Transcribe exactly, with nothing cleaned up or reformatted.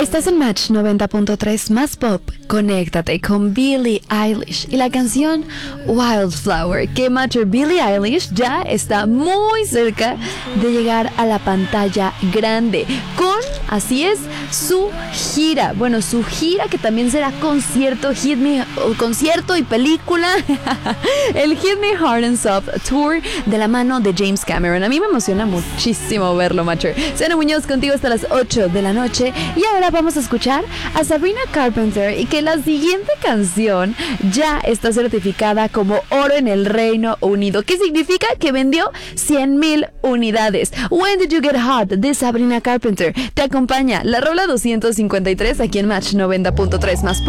Estás en Match noventa punto tres más pop. Conéctate con Billie Eilish y la canción Wildflower, que Matcher Billie Eilish ya está muy cerca de llegar a la pantalla grande con, así es, su gira. Bueno, su gira que también será concierto, Hit Me, concierto y película. El Hit Me Hard and Soft Tour de la mano de James Cameron. A mí me emociona muchísimo verlo, Matcher. Sena Muñoz contigo hasta las ocho de la noche. Y ahora vamos a escuchar a Sabrina Carpenter y que la siguiente canción ya está certificada como oro en el Reino Unido. ¿Qué significa? Que vendió cien mil unidades. When Did You Get Hot de Sabrina Carpenter. Te acompaña la rola doscientos cincuenta y tres aquí en Match noventa punto tres más pop.